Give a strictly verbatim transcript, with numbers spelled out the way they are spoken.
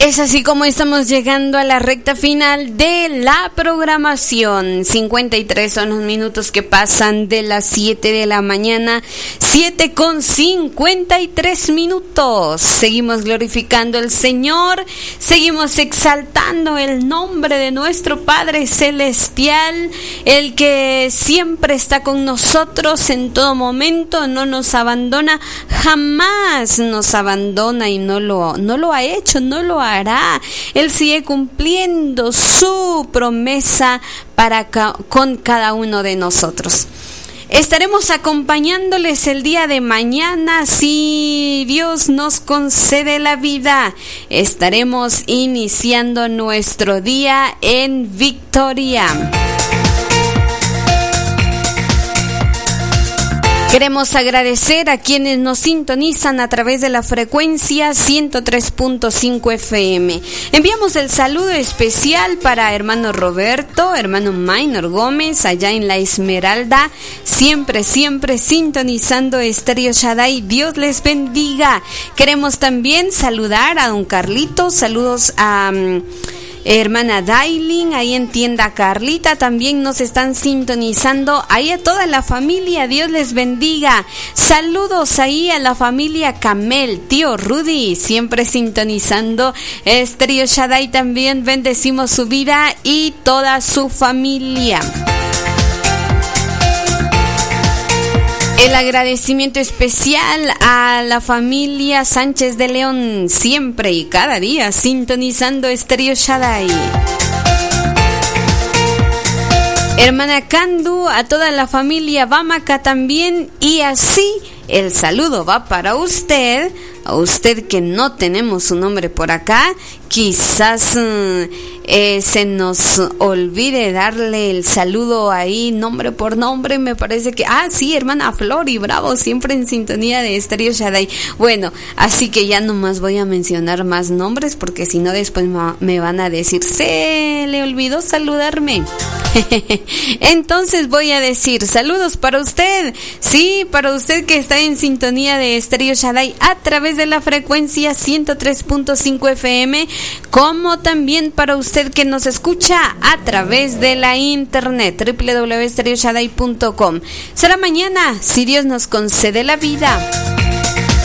Es así como estamos llegando a la recta final de la programación. cincuenta y tres son los minutos que pasan de las siete de la mañana. siete con cincuenta y tres minutos. Seguimos glorificando al Señor. Seguimos exaltando el nombre de nuestro Padre Celestial. El que siempre está con nosotros en todo momento. No nos abandona. Jamás nos abandona y no lo, no lo ha hecho, no lo ha hará. Él sigue cumpliendo su promesa para ca- con cada uno de nosotros. Estaremos acompañándoles el día de mañana, si Dios nos concede la vida. Estaremos iniciando nuestro día en victoria. Queremos agradecer a quienes nos sintonizan a través de la frecuencia ciento tres punto cinco F M. Enviamos el saludo especial para hermano Roberto, hermano Maynor Gómez, allá en La Esmeralda, siempre, siempre sintonizando Estéreo Shaddai. Dios les bendiga. Queremos también saludar a don Carlitos, saludos a... Um, hermana Dailin, ahí en tienda Carlita, también nos están sintonizando, ahí a toda la familia, Dios les bendiga. Saludos ahí a la familia Camel, tío Rudy, siempre sintonizando Estéreo Shaddai, también bendecimos su vida y toda su familia. El agradecimiento especial a la familia Sánchez de León, siempre y cada día sintonizando Estéreo Shaddai. Hermana Candu, a toda la familia Bamaca también, y así el saludo va para usted, a usted que no tenemos su nombre por acá. Quizás eh, se nos olvide darle el saludo ahí, nombre por nombre, me parece que... Ah, sí, hermana Flor y Bravo, siempre en sintonía de Estéreo Shaddai. Bueno, así que ya nomás voy a mencionar más nombres, porque si no después me van a decir, se le olvidó saludarme. Entonces voy a decir, saludos para usted, sí, para usted que está en sintonía de Estéreo Shaddai a través de la frecuencia ciento tres punto cinco F M, como también para usted que nos escucha a través de la internet, doble u doble u doble u punto estereo shaddai punto com. Será mañana, si Dios nos concede la vida.